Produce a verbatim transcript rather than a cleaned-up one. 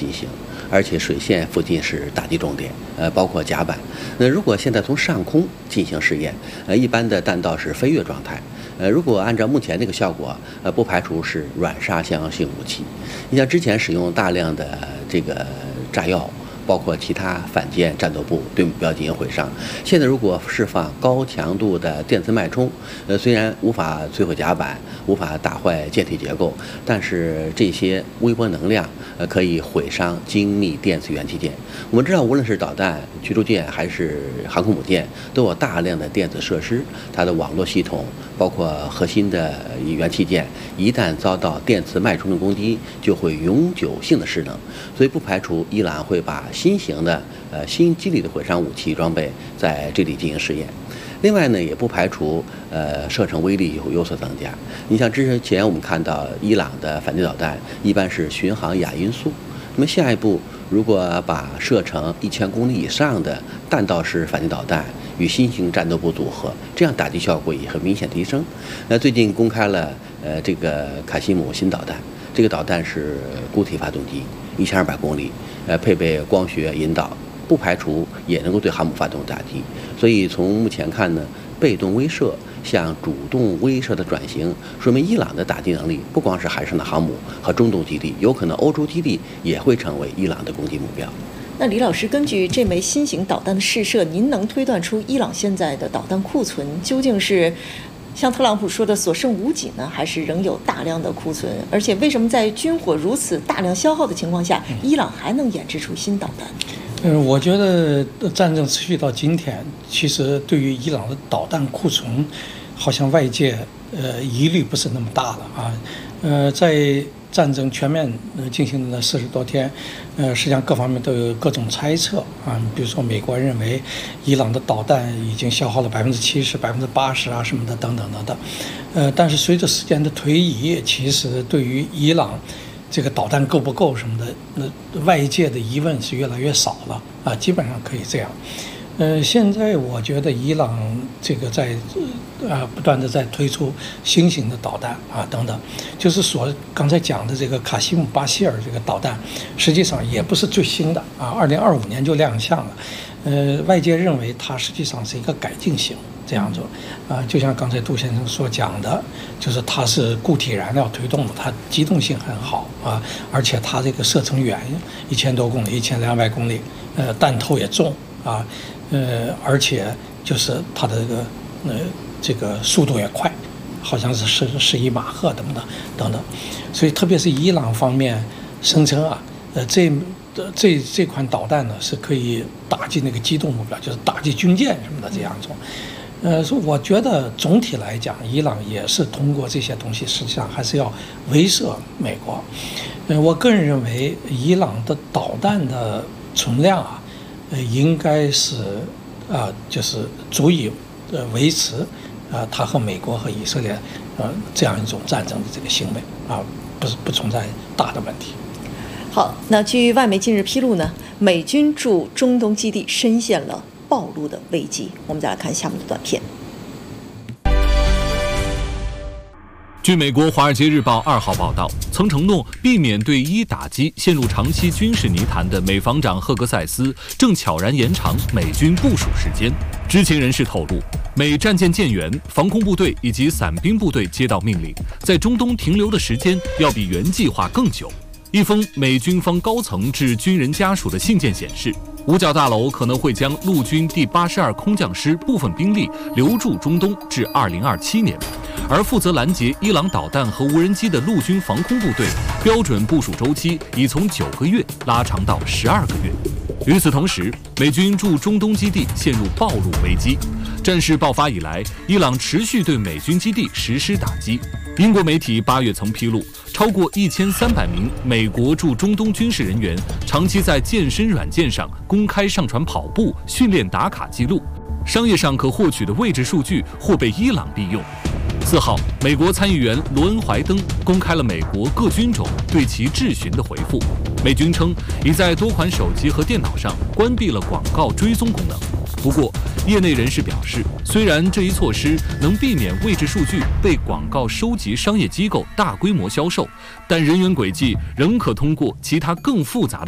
进行，而且水线附近是打击重点，呃，包括甲板。那如果现在从上空进行试验，呃，一般的弹道是飞跃状态。呃，如果按照目前这个效果，呃，不排除是软杀伤性武器。你像之前使用大量的这个炸药，包括其他反舰战斗部对目标进行毁伤。现在如果释放高强度的电磁脉冲，呃，虽然无法摧毁甲板，无法打坏舰体结构，但是这些微波能量，呃，可以毁伤精密电磁元器件。我们知道，无论是导弹、驱逐舰还是航空母舰，都有大量的电子设施，它的网络系统，包括核心的元器件，一旦遭到电磁脉冲的攻击，就会永久性的失能。所以不排除伊朗会把新型的呃新机理的毁伤武器装备在这里进行试验。另外呢，也不排除呃射程威力有有所增加。你像之前我们看到伊朗的反舰导弹一般是巡航亚音速，那么下一步如果把射程一千公里以上的弹道式反舰导弹与新型战斗部组合，这样打击效果也很明显提升。那最近公开了呃这个卡西姆新导弹，这个导弹是固体发动机，一千二百公里，呃配备光学引导，不排除也能够对航母发动打击。所以从目前看呢，被动威慑向主动威慑的转型，说明伊朗的打击能力不光是海上的航母和中东基地，有可能欧洲基地也会成为伊朗的攻击目标。 那李老师，根据这枚新型导弹的试射，您能推断出伊朗现在的导弹库存究竟是像特朗普说的所剩无几呢，还是仍有大量的库存？而且为什么在军火如此大量消耗的情况下，伊朗还能研制出新导弹？ 嗯，我觉得战争持续到今天，其实对于伊朗的导弹库存，好像外界呃疑虑不是那么大了啊。呃，在战争全面进行了四十多天，呃，实际上各方面都有各种猜测啊。比如说，美国认为伊朗的导弹已经消耗了百分之七十、百分之八十啊什么的等等等等。呃，但是随着时间的推移，其实对于伊朗这个导弹够不够什么的，那外界的疑问是越来越少了啊，基本上可以这样。呃，现在我觉得伊朗这个在呃不断的在推出新型的导弹啊等等，就是说刚才讲的这个卡西姆巴希尔这个导弹，实际上也不是最新的啊，二零二五年就亮相了。呃，外界认为它实际上是一个改进型。这样做，啊、呃，就像刚才杜先生所讲的，就是它是固体燃料推动的，它机动性很好啊，而且它这个射程远一千多公里、一千两百公里，呃，弹头也重啊，呃，而且就是它的这个呃这个速度也快，好像是十十一马赫等等等等，所以特别是伊朗方面声称啊，呃这。这这款导弹呢是可以打击那个机动目标，就是打击军舰什么的这样做。呃，所以我觉得总体来讲，伊朗也是通过这些东西，实际上还是要威慑美国。呃，我个人认为，伊朗的导弹的存量啊，呃，应该是啊、呃，就是足以呃维持啊、呃，它和美国和以色列呃这样一种战争的这个行为啊，不是不存在大的问题。 好，那据外媒近日披露呢，美军驻中东基地深陷了暴露的危机。我们再来看下面的短片。 据美国《华尔街日报》二号报道，曾承诺避免对伊打击陷入长期军事泥潭的美防长赫格塞斯，正悄然延长美军部署时间。知情人士透露，美战舰舰员、防空部队以及伞兵部队接到命令，在中东停留的时间要比原计划更久。一封美军方高层致军人家属的信件显示，五角大楼可能会将陆军第八十二空降师部分兵力留驻中东至二零二七年，而负责拦截伊朗导弹和无人机的陆军防空部队标准部署周期已从九个月拉长到十二个月。与此同时，美军驻中东基地陷入暴露危机。战事爆发以来，伊朗持续对美军基地实施打击。英国媒体八月曾披露，超过一千三百名美国驻中东军事人员长期在健身软件上公开上传跑步、训练打卡记录，商业上可获取的位置数据或被伊朗利用。四号，美国参议员罗恩·怀登公开了美国各军种对其质询的回复。美军称，已在多款手机和电脑上关闭了广告追踪功能。不过，业内人士表示，虽然这一措施能避免位置数据被广告收集商业机构大规模销售，但人员轨迹仍可通过其他更复杂的